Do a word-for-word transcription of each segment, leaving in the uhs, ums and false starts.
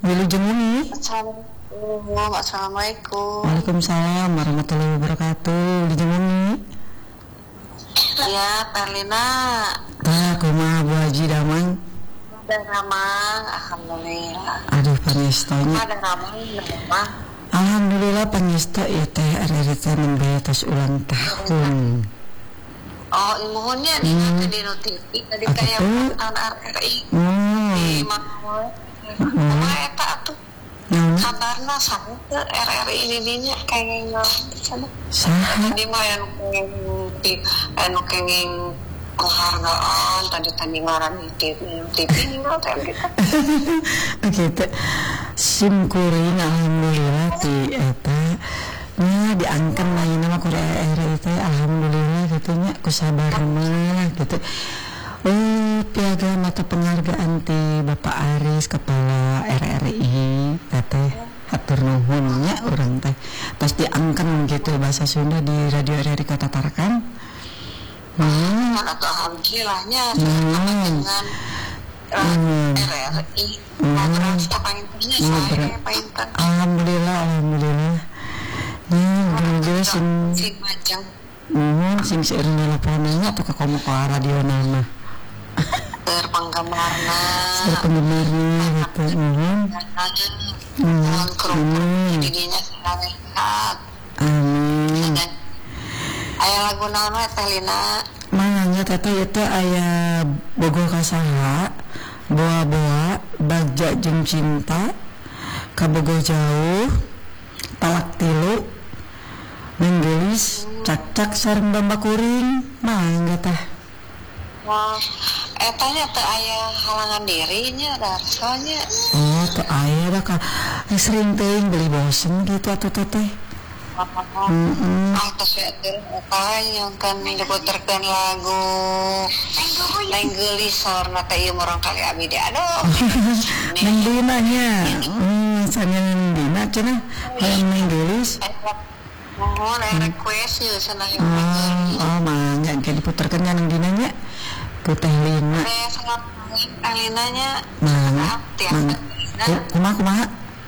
Wilujeng wengi. Assalamualaikum. Assalamualaikum. Waalaikumsalam warahmatullahi wabarakatuh. Wilujeng wengi. Ya, Perlina. Tah kumaha Bu Haji Damang? Ada ramang, alhamdulillah. Aduh pangestonya. Ada ramang, ramang. Alhamdulillah pangesto ieu teh R R I teh nembe tos ulang tahun. Oh, ilmunya nih hmm. di notifi tadi kayak anak R R I. Hmm. Di mana? Mana eta tuh? Hmm. Kabarna sama ke R R I ini dinya kayaknya sana. Saha? Di mana anu kenging anu kenging penghargaan tadi tadi ngaran di T V ninggal teh gitu. Gitu. Sim kuring alhamdulillah ti eta nya diangkeun lain mah ku R R I teh alhamdulillah gitu nya ku sabar mah gitu. Oh, piagam mata penghargaan ti Bapak Aris kepala R R I teh hatur nuhun nya urang teh pas diangkeun gitu bahasa Sunda di radio R R I Kota Tarakan. Hmm. Atau alhamdulillahnya Hmm. dengan Hmm. R R I Hmm. berasa painternya saya painter Alhamdulillah alhamdulillah. Hmm, alhamdulillah sing si majang hmm, sing seureun teleponnya atau ke komo ka radio nama. terpenggemarna Ser penggemarnya gitu. Hmm. mohon kerupuk Hmm. didinya sehat. Amin. Aya lagu naon we teh Lina? Manganya teh eta aya bogo ka saha? Boa-boa, bagja jeung cinta, kabogo jauh, talak tilu, menggelis, cak-cak sareng bamba kuring, mangga teh. Wah, eta nya teu aya halangan dirinya rasanya. Oh, teu aya da ka sering teuing beli bosen gitu atuh teh. Heeh. Ah, tos ya teh eta yang kan diputerkeun lagu lain geulis sarna teh ieu murang kali abdi deh. Aduh. Neng dina nya. Hmm, saneun neng dina cenah hayang neng geulis. Mohon aya request ieu cenah yang Oh, oh mangga engke diputerkeun nya neng dina nya. Ku teh Lina. Eh, sangat Alina nya. Mangga. Mangga. Kumaha kumaha?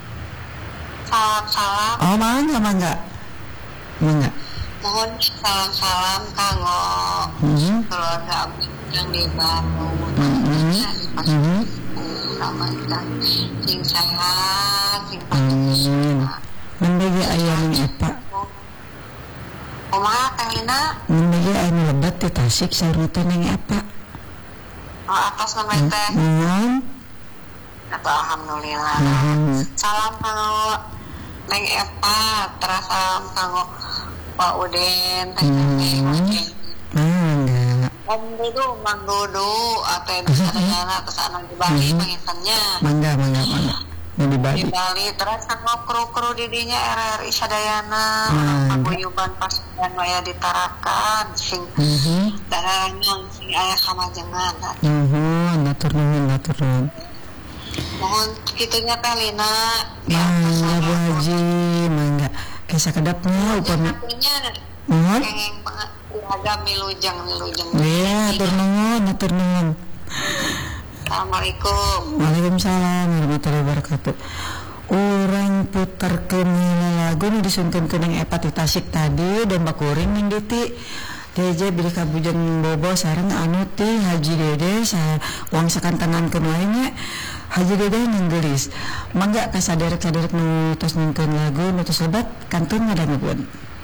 Salam-salam. Oh, mangga mangga. Mangga. Mohon salam-salam kanggo Hmm. keluarga abdi yang di Bandung. Hmm. Hmm. Ramadan sing sehat, sing Amin. Mendege aya ning eta. kumaha Teh Lina? Mendege aya nu lebat ti Tasik saurna teh ning eta. Oh, atas nama teh. Hmm. Atau alhamdulillah. Hmm. Salam kanggo Neng Epa, terus salam kanggo Pak Uden, Teh Teh. Mangga. Om Dudu, Mang Dudu, atau di sana terus anak di Bali pengintannya. Mangga mangga mangga. Nu di Di Bali. Bali terus sama kru-kru didinya R R I Sadayana, Mangga. paguyuban pasukan maya ditarakan, sing Mhm. daranang sing aya kamajengan. Nuhun, atur nuhun, atur nuhun. Mohon kitunya Teh Lina. Mangga Bu Haji, mangga. Kisah kedapnya upami. Artinya Nuhun. kengeng banget agak milujeng milujeng. Ya, atur nuhun, atur nuhun. Assalamualaikum. Waalaikumsalam warahmatullahi wabarakatuh. Urang puterkeun lagu nu disuntun ke Neng Epa ti Tasik tadi domba kuring ning diti. Deje beli kabujang bobo sareng anu ti Haji Dede sa uang sakantangankeun wae nya. Haji Dede ninggelis. Mangga ka saderek-saderek nu tos ningkeun lagu nu tos lebat kantun ngadangukeun.